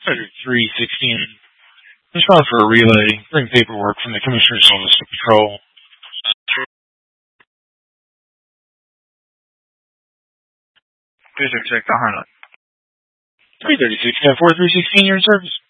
316. Respond for a relay. Bring paperwork from the Commissioner's Office to Patrol. District check the Harlan. 336, 4 316, you're in service.